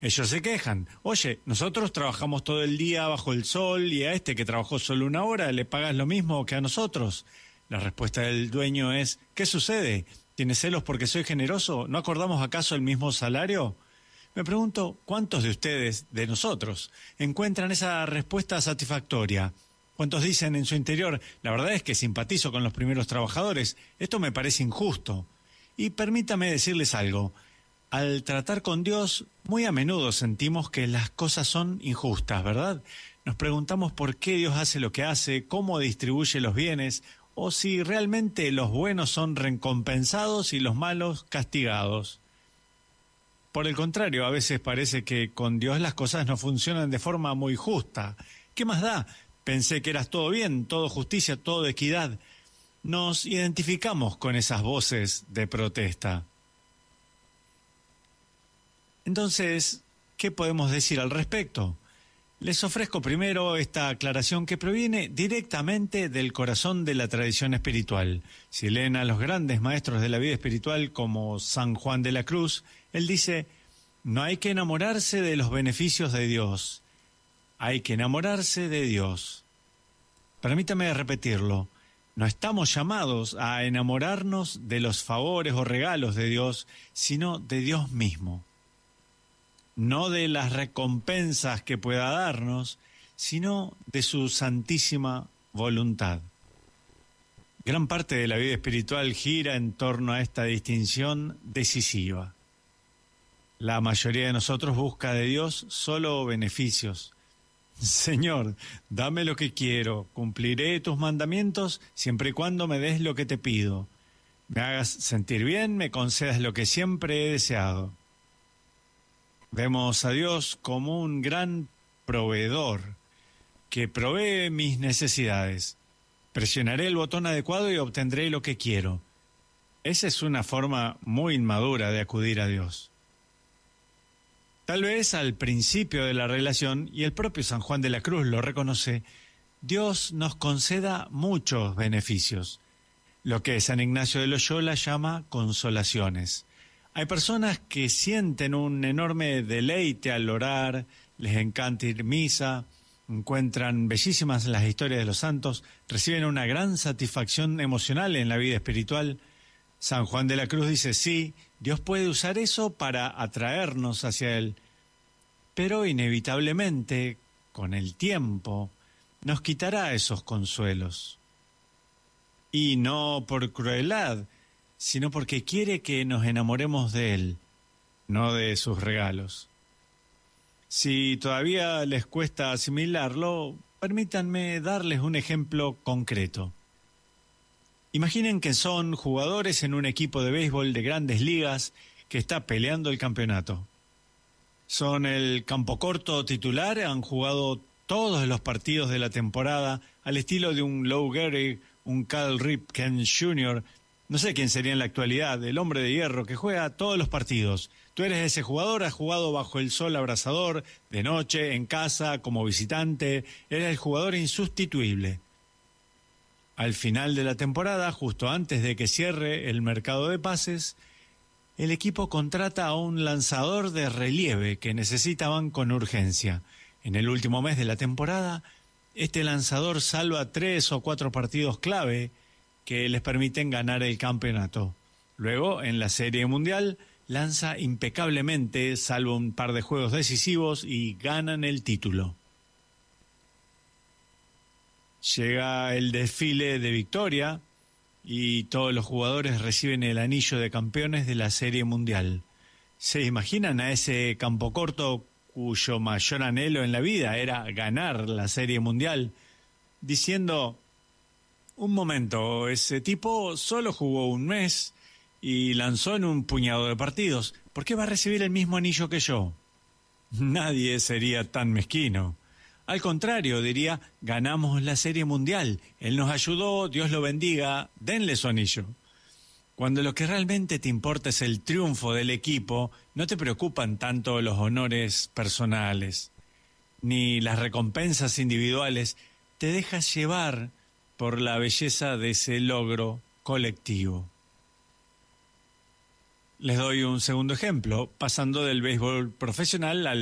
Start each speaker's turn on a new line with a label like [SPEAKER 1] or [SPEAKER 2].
[SPEAKER 1] Ellos se quejan. Oye, nosotros trabajamos todo el día bajo el sol y a este que trabajó solo una hora le pagas lo mismo que a nosotros. La respuesta del dueño es, ¿qué sucede? ¿Tienes celos porque soy generoso? ¿No acordamos acaso el mismo salario? Me pregunto, ¿cuántos de ustedes, de nosotros, encuentran esa respuesta satisfactoria? ¿Cuántos dicen en su interior, la verdad es que simpatizo con los primeros trabajadores, esto me parece injusto? Y permítame decirles algo. Al tratar con Dios, muy a menudo sentimos que las cosas son injustas, ¿verdad? Nos preguntamos por qué Dios hace lo que hace, cómo distribuye los bienes, o si realmente los buenos son recompensados y los malos castigados. Por el contrario, a veces parece que con Dios las cosas no funcionan de forma muy justa. ¿Qué más da? Pensé que eras todo bien, todo justicia, todo equidad. Nos identificamos con esas voces de protesta. Entonces, ¿qué podemos decir al respecto? Les ofrezco primero esta aclaración que proviene directamente del corazón de la tradición espiritual. Si leen a los grandes maestros de la vida espiritual como San Juan de la Cruz, él dice, no hay que enamorarse de los beneficios de Dios, hay que enamorarse de Dios. Permítame repetirlo, no estamos llamados a enamorarnos de los favores o regalos de Dios, sino de Dios mismo. No de las recompensas que pueda darnos, sino de su santísima voluntad. Gran parte de la vida espiritual gira en torno a esta distinción decisiva. La mayoría de nosotros busca de Dios solo beneficios. Señor, dame lo que quiero, cumpliré tus mandamientos siempre y cuando me des lo que te pido. Me hagas sentir bien, me concedas lo que siempre he deseado. Vemos a Dios como un gran proveedor que provee mis necesidades. Presionaré el botón adecuado y obtendré lo que quiero. Esa es una forma muy inmadura de acudir a Dios. Tal vez al principio de la relación, y el propio San Juan de la Cruz lo reconoce, Dios nos conceda muchos beneficios, lo que San Ignacio de Loyola llama consolaciones. Hay personas que sienten un enorme deleite al orar, les encanta ir a misa, encuentran bellísimas las historias de los santos, reciben una gran satisfacción emocional en la vida espiritual. San Juan de la Cruz dice, sí, Dios puede usar eso para atraernos hacia Él, pero inevitablemente, con el tiempo, nos quitará esos consuelos. Y no por crueldad, sino porque quiere que nos enamoremos de Él, no de sus regalos. Si todavía les cuesta asimilarlo, permítanme darles un ejemplo concreto. Imaginen que son jugadores en un equipo de béisbol de grandes ligas que está peleando el campeonato. Son el campo corto titular, han jugado todos los partidos de la temporada al estilo de un Lou Gehrig, un Cal Ripken Jr., no sé quién sería en la actualidad, el hombre de hierro que juega todos los partidos. Tú eres ese jugador, has jugado bajo el sol abrasador, de noche, en casa, como visitante, eres el jugador insustituible. Al final de la temporada, justo antes de que cierre el mercado de pases, el equipo contrata a un lanzador de relieve que necesitaban con urgencia. En el último mes de la temporada, este lanzador salva 3 o 4 partidos clave que les permiten ganar el campeonato. Luego, en la Serie Mundial, lanza impecablemente, salvo un par de juegos decisivos, y ganan el título. Llega el desfile de victoria y todos los jugadores reciben el anillo de campeones de la Serie Mundial. ¿Se imaginan a ese campo corto cuyo mayor anhelo en la vida era ganar la Serie Mundial, diciendo, un momento, ese tipo solo jugó un mes y lanzó en un puñado de partidos, ¿por qué va a recibir el mismo anillo que yo? Nadie sería tan mezquino. Al contrario, diría, ganamos la Serie Mundial, él nos ayudó, Dios lo bendiga, denle su anillo. Cuando lo que realmente te importa es el triunfo del equipo, no te preocupan tanto los honores personales, ni las recompensas individuales, te dejas llevar por la belleza de ese logro colectivo. Les doy un segundo ejemplo, pasando del béisbol profesional al